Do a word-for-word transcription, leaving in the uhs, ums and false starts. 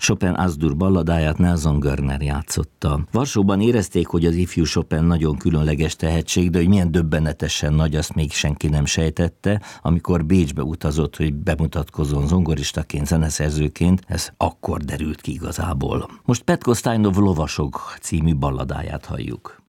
Chopin Az-dur balladáját Nelson Görner játszotta. Varsóban érezték, hogy az ifjú Chopin nagyon különleges tehetség, de hogy milyen döbbenetesen nagy, azt még senki nem sejtette. Amikor Bécsbe utazott, hogy bemutatkozzon zongoristaként, zeneszerzőként, ez akkor derült ki igazából. Most Pet Kostajnov Lovasok című balladáját halljuk.